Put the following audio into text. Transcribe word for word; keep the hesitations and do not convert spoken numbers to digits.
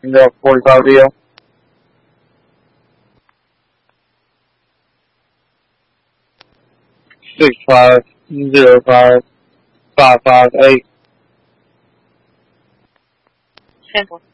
the forty-five deal. Six five zero five five five eight. Ten four.